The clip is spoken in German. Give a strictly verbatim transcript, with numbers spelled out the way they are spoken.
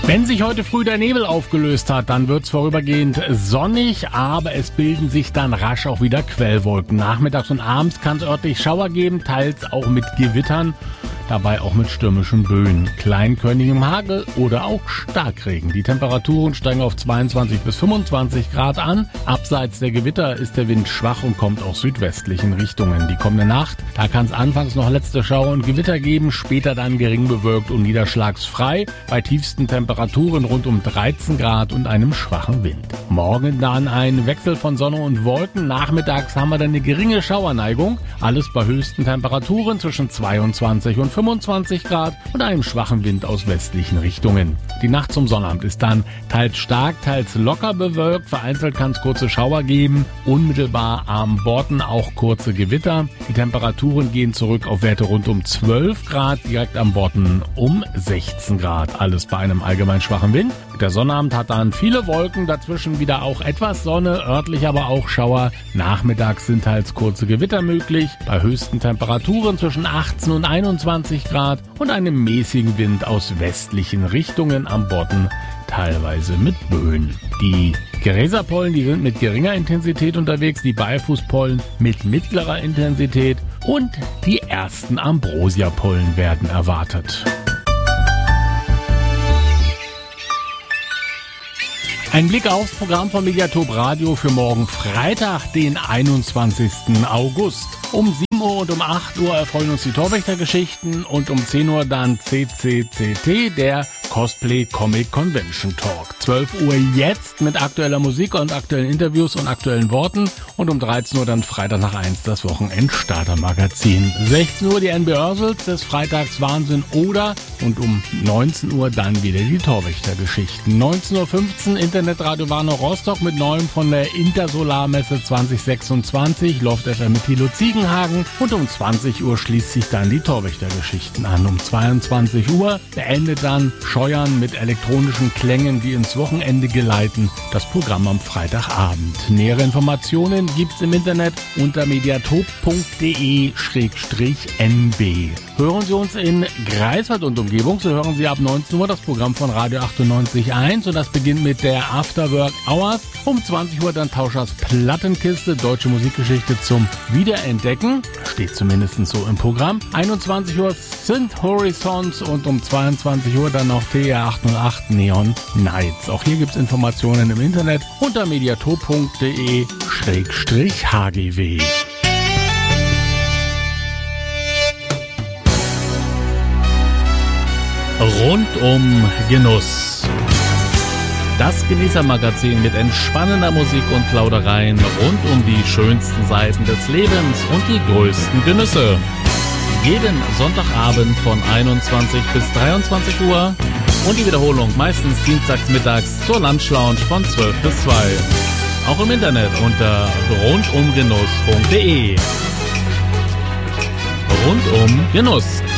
Wenn sich heute früh der Nebel aufgelöst hat, dann wird's vorübergehend sonnig, aber es bilden sich dann rasch auch wieder Quellwolken. Nachmittags und abends kann es örtlich Schauer geben, teils auch mit Gewittern, dabei auch mit stürmischen Böen, kleinkörnigem Hagel oder auch Starkregen. Die Temperaturen steigen auf zweiundzwanzig bis fünfundzwanzig Grad an. Abseits der Gewitter ist der Wind schwach und kommt aus südwestlichen Richtungen. Die kommende Nacht, da kann es anfangs noch letzte Schauer und Gewitter geben, später dann gering bewölkt und niederschlagsfrei, bei tiefsten Temperaturen rund um dreizehn Grad und einem schwachen Wind. Morgen dann ein Wechsel von Sonne und Wolken. Nachmittags haben wir dann eine geringe Schauerneigung. Alles bei höchsten Temperaturen zwischen zweiundzwanzig und fünfundzwanzig Grad und einem schwachen Wind aus westlichen Richtungen. Die Nacht zum Sonnabend ist dann teils stark, teils locker bewölkt. Vereinzelt kann es kurze Schauer geben. Unmittelbar am Borden auch kurze Gewitter. Die Temperaturen gehen zurück auf Werte rund um zwölf Grad, direkt am Borden um sechzehn Grad. Alles bei einem allgemein schwachen Wind. Der Sonnabend hat dann viele Wolken, dazwischen wieder auch etwas Sonne, örtlich aber auch Schauer. Nachmittags sind teils kurze Gewitter möglich, bei höchsten Temperaturen zwischen achtzehn und einundzwanzig Grad und einem mäßigen Wind aus westlichen Richtungen, am Bodden teilweise mit Böen. Die Gräserpollen, die sind mit geringer Intensität unterwegs, die Beifußpollen mit mittlerer Intensität und die ersten Ambrosiapollen werden erwartet. Ein Blick aufs Programm von Mediatop Radio für morgen Freitag, den einundzwanzigsten August. Um sieben Uhr und um acht Uhr erfreuen uns die Torwächter-Geschichten und um zehn Uhr dann C C C T, der Cosplay Comic Convention Talk. zwölf Uhr jetzt mit aktueller Musik und aktuellen Interviews und aktuellen Worten und um dreizehn Uhr dann Freitag nach eins das Wochenend-Starter-Magazin. sechzehn Uhr die N B Ursels des Freitags Wahnsinn oder und um neunzehn Uhr dann wieder die Torwächter-Geschichten. neunzehn Uhr fünfzehn Internetradio Warnow Rostock mit Neuem von der Intersolarmesse zwanzig sechsundzwanzig, Loft F M mit Thilo Ziegenhagen und um zwanzig Uhr schließt sich dann die Torwächter-Geschichten an. Um zweiundzwanzig Uhr beendet dann Scheuern mit elektronischen Klängen, die ins Wochenende geleiten, das Programm am Freitagabend. Nähere Informationen gibt's im Internet unter mediatop punkt de schrägstrich n b. Hören Sie uns in Greifswald und Umgebung, so hören Sie ab neunzehn Uhr das Programm von Radio achtundneunzig Komma eins und das beginnt mit der Afterwork Hours. Um zwanzig Uhr dann Tauschers Plattenkiste, deutsche Musikgeschichte zum Wiederentdecken, steht zumindest so im Programm. einundzwanzig Uhr sind Horizons und um zweiundzwanzig Uhr dann noch T R achthundertacht Neon Nights. Auch hier gibt's Informationen im Internet unter mediatop punkt de schrägstrich h g w. Rundum Genuss. Das Genießermagazin mit entspannender Musik und Plaudereien rund um die schönsten Seiten des Lebens und die größten Genüsse. Jeden Sonntagabend von einundzwanzig bis dreiundzwanzig Uhr und die Wiederholung meistens dienstags mittags zur Lunchlounge von zwölf bis zwei. Auch im Internet unter rundumgenuss punkt de. Rundum Genuss.